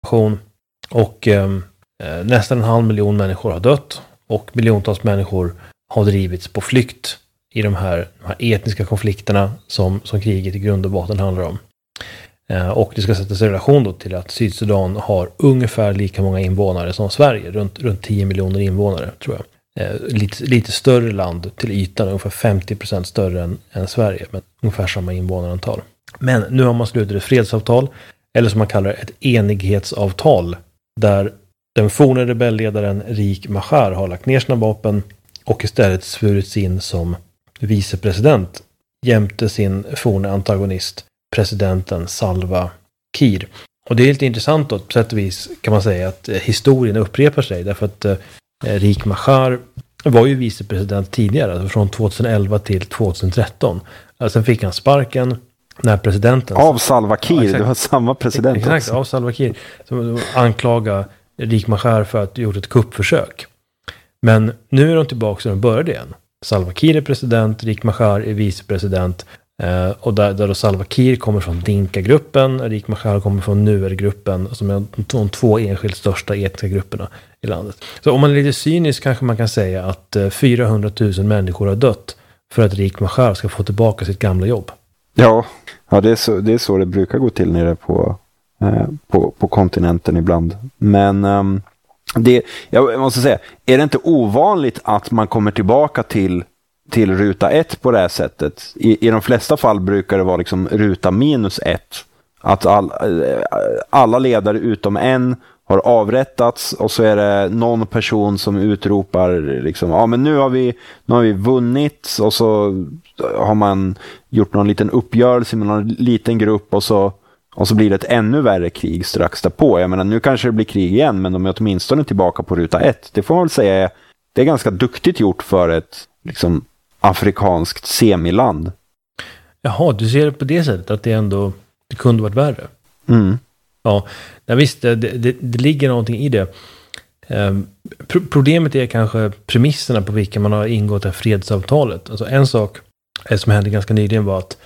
invasion och nästan 500 000 människor har dött och miljontals människor har drivits på flykt i de här etniska konflikterna som kriget i grund och botten handlar om. Och det ska sättas i relation då till att Sydsudan har ungefär lika många invånare som Sverige, runt 10 miljoner invånare tror jag. Lite större land till ytan, ungefär 50% större än Sverige, men ungefär samma invånarantal. Men nu har man slutit ett fredsavtal, eller som man kallar det, ett enighetsavtal, där den forna rebellledaren Riek Machar har lagt ner sina vapen och istället svurits in som vicepresident jämte sin forna antagonist, presidenten Salva Kiir. Och det är lite intressant då, på sätt och vis kan man säga att historien upprepar sig, därför att Riek Machar var ju vicepresident tidigare, alltså från 2011 till 2013. Sen fick han sparken när presidenten... Av Salva Kiir, det var samma president exakt, också. av Salva Kiir, som anklagade Riek Machar för att ha gjort ett kuppförsök. Men nu är de tillbaka och de började igen. Salva Kiir är president, Riek Machar är vicepresident. Och där då Salva Kiir kommer från Dinka-gruppen, Riek Machar kommer från Nuer-gruppen, som är de två enskilt största etniska grupperna i landet. Så om man är lite cynisk kanske man kan säga att 400 000 människor har dött för att Riek Machar ska få tillbaka sitt gamla jobb. Ja, det är så det brukar gå till nere på kontinenten ibland. Men jag måste säga, är det inte ovanligt att man kommer tillbaka till ruta 1 på det här sättet? I de flesta fall brukar det vara liksom ruta -1. Att alla ledare utom en har avrättats och så är det någon person som utropar liksom, ja men nu har vi vunnit, och så har man gjort någon liten uppgörelse med någon liten grupp och så blir det ett ännu värre krig strax därpå. Jag menar, nu kanske det blir krig igen, men de är åtminstone tillbaka på ruta 1. Det får man väl säga, det är ganska duktigt gjort för ett liksom afrikanskt semiland. Jaha, du ser det på det sättet att det kunde varit värre. Mm. Ja, visst, det ligger någonting i det. Problemet är kanske premisserna på vilka man har ingått det här fredsavtalet. Alltså en sak som hände ganska nyligen var att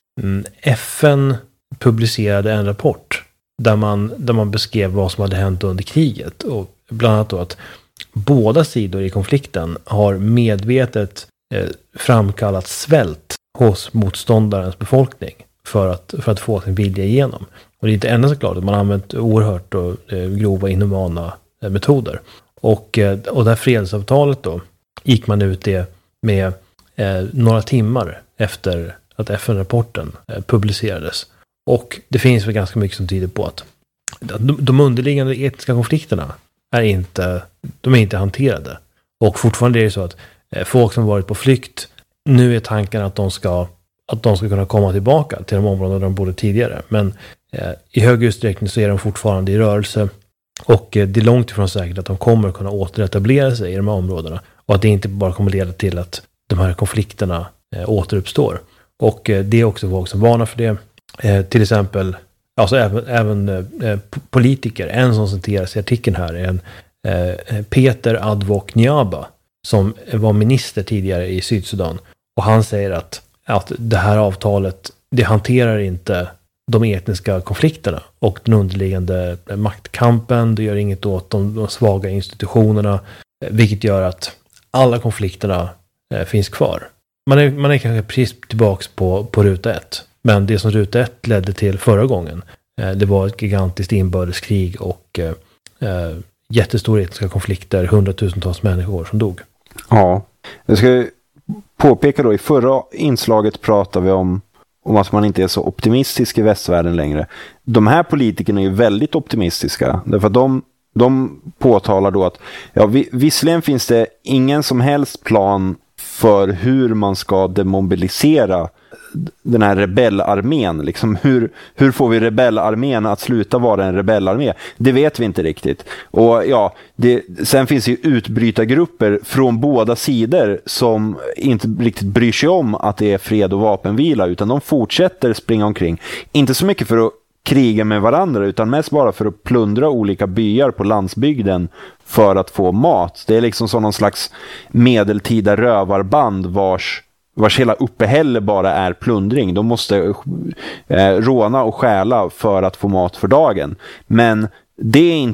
FN publicerade en rapport där man beskrev vad som hade hänt under kriget. Och bland annat då att båda sidor i konflikten har medvetet framkallat svält hos motståndarens befolkning för att få sin vilja igenom. Och det är inte ännu så klart att man har använt oerhört grova inhumana metoder. Och det här fredsavtalet då gick man ut det med några timmar efter att FN-rapporten publicerades. Och det finns väl ganska mycket som tyder på att de underliggande etniska konflikterna är inte hanterade. Och fortfarande är det så att folk som varit på flykt, nu är tanken att de ska kunna komma tillbaka till de områden där de bodde tidigare. Men i hög utsträckning så är de fortfarande i rörelse. Och det är långt ifrån säkert att de kommer kunna återetablera sig i de här områdena. Och att det inte bara kommer leda till att de här konflikterna återuppstår. Och det är också folk som varnar för det. Till exempel, alltså även politiker. En som citeras i artikeln här är Peter Advok Nyaba, som var minister tidigare i Sydsudan. Och han säger att det här avtalet, det hanterar inte de etniska konflikterna och den underliggande maktkampen. Det gör inget åt de svaga institutionerna, vilket gör att alla konflikterna finns kvar. Man är kanske precis tillbaka på ruta 1. Men det som ruta 1 ledde till förra gången, det var ett gigantiskt inbördeskrig och jättestora etniska konflikter, 100 000-tals människor som dog. Ja, jag ska påpeka då, i förra inslaget pratade vi om att man inte är så optimistisk i västvärlden längre. De här politikerna är ju väldigt optimistiska, därför att de påtalar då att visserligen finns det ingen som helst plan för hur man ska demobilisera den här rebellarmén. Liksom, hur får vi rebellarmén att sluta vara en rebellarmé? Det vet vi inte riktigt. Och sen finns ju utbrytargrupper från båda sidor som inte riktigt bryr sig om att det är fred och vapenvila, utan de fortsätter springa omkring. Inte så mycket för att kriga med varandra, utan mest bara för att plundra olika byar på landsbygden för att få mat. Det är liksom som någon slags medeltida rövarband vars hela uppehälle bara är plundring. De måste råna och stjäla för att få mat för dagen. Men det är